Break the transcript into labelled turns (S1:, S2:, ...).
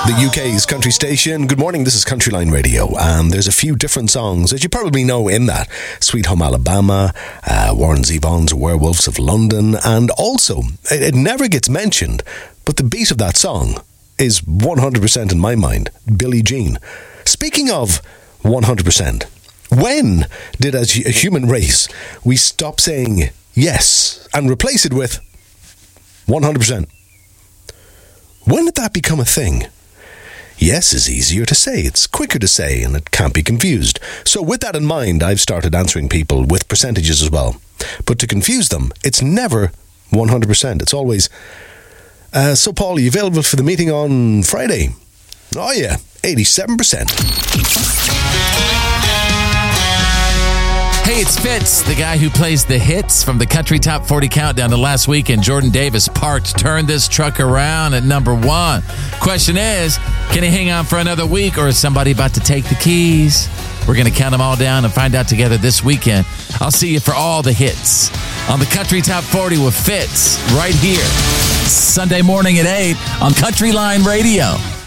S1: The UK's country station. Good morning, this is Countryline Radio, and there's a few different songs that you probably know in that. Sweet Home Alabama, Warren Zevon's Werewolves of London, and also, it never gets mentioned, but the beat of that song is 100% in my mind, Billie Jean. Speaking of 100%, when did, as a human race, we stop saying yes and replace it with 100%? When did that become a thing? Yes is easier to say, it's quicker to say, and it can't be confused. So with that in mind, I've started answering people with percentages as well. But to confuse them, it's never 100%. It's always, so Paul, are you available for the meeting on Friday? Oh yeah, 87%.
S2: Hey, it's Fitz, the guy who plays the hits from the Country Top 40 Countdown to last week, and Jordan Davis parked, turned this truck around at number 1. Question is, can he hang on for another week, or is somebody about to take the keys? We're going to count them all down and find out together this weekend. I'll see you for all the hits on the Country Top 40 with Fitz right here, Sunday morning at 8 on Countryline Radio.